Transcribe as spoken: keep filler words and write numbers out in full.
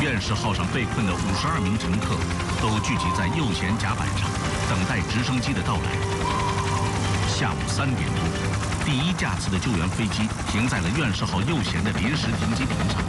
院士号上被困的五十二名乘客都聚集在右舷甲板上，等待直升机的到来。下午三点多，第一架次的救援飞机停在了院士号右舷的临时停机坪上。